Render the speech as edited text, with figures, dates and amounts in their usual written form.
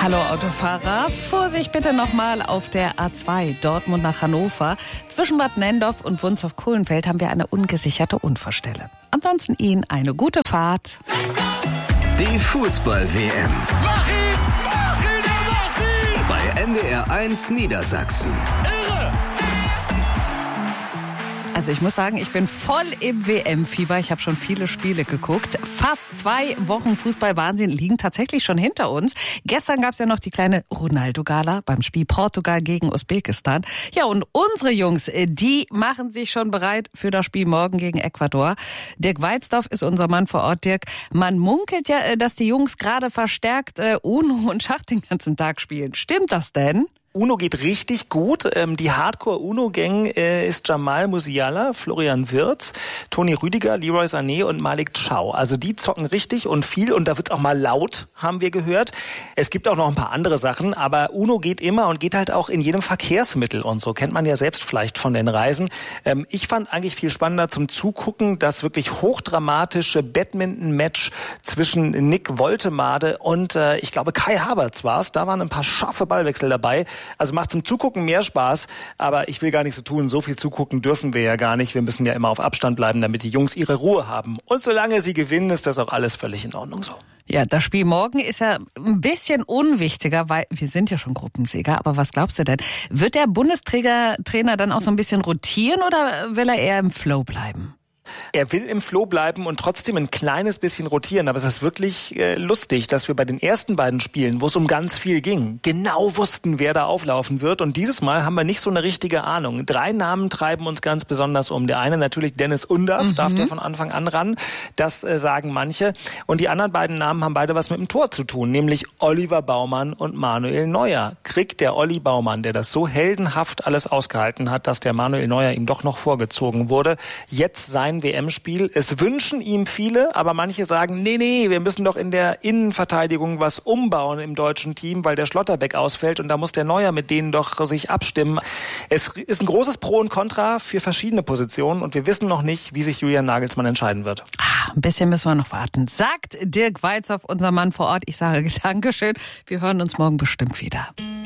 Hallo Autofahrer, Vorsicht bitte nochmal auf der A2 Dortmund nach Hannover. Zwischen Bad Nenndorf und Wunstorf-Kohlenfeld haben wir eine ungesicherte Unfallstelle. Ansonsten Ihnen eine gute Fahrt. Die Fußball-WM. Mach ihn! Mach ihn! Mach ihn! Bei NDR 1 Niedersachsen. Irre! Also ich muss sagen, ich bin voll im WM-Fieber. Ich habe schon viele Spiele geguckt. Fast 2 Wochen Fußball-Wahnsinn liegen tatsächlich schon hinter uns. Gestern gab es ja noch die kleine Ronaldo-Gala beim Spiel Portugal gegen Usbekistan. Ja, und unsere Jungs, die machen sich schon bereit für das Spiel morgen gegen Ecuador. Dirk Weidsdorf ist unser Mann vor Ort. Dirk, man munkelt ja, dass die Jungs gerade verstärkt Uno und Schach den ganzen Tag spielen. Stimmt das denn? Uno geht richtig gut. Die Hardcore-Uno-Gang ist Jamal Musiala, Florian Wirtz, Toni Rüdiger, Leroy Sané und Malik Chow. Also die zocken richtig und viel und da wird's auch mal laut, haben wir gehört. Es gibt auch noch ein paar andere Sachen, aber Uno geht immer und geht halt auch in jedem Verkehrsmittel und so. Kennt man ja selbst vielleicht von den Reisen. Ich fand eigentlich viel spannender zum Zugucken das wirklich hochdramatische Badminton-Match zwischen Nick Woltemade und ich glaube Kai Havertz war's. Da waren ein paar scharfe Ballwechsel dabei. Also macht zum Zugucken mehr Spaß, aber ich will gar nicht so tun, so viel zugucken dürfen wir ja gar nicht. Wir müssen ja immer auf Abstand bleiben, damit die Jungs ihre Ruhe haben. Und solange sie gewinnen, ist das auch alles völlig in Ordnung so. Ja, das Spiel morgen ist ja ein bisschen unwichtiger, weil wir sind ja schon Gruppensieger. Aber was glaubst du denn? Wird der Bundestrainer dann auch so ein bisschen rotieren oder will er eher im Flow bleiben? Er will im Flow bleiben und trotzdem ein kleines bisschen rotieren. Aber es ist wirklich lustig, dass wir bei den ersten beiden Spielen, wo es um ganz viel ging, genau wussten, wer da auflaufen wird. Und dieses Mal haben wir nicht so eine richtige Ahnung. 3 Namen treiben uns ganz besonders um. Der eine natürlich Dennis Undaff, darf der von Anfang an ran. Das sagen manche. Und die anderen beiden Namen haben beide was mit dem Tor zu tun, nämlich Oliver Baumann und Manuel Neuer. Kriegt der Olli Baumann, der das so heldenhaft alles ausgehalten hat, dass der Manuel Neuer ihm doch noch vorgezogen wurde, jetzt sein WM-Spiel. Es wünschen ihm viele, aber manche sagen, nee, wir müssen doch in der Innenverteidigung was umbauen im deutschen Team, weil der Schlotterbeck ausfällt und da muss der Neuer mit denen doch sich abstimmen. Es ist ein großes Pro und Contra für verschiedene Positionen und wir wissen noch nicht, wie sich Julian Nagelsmann entscheiden wird. Ein bisschen müssen wir noch warten. Sagt Dirk Weidsdorf, unser Mann vor Ort. Ich sage Dankeschön. Wir hören uns morgen bestimmt wieder.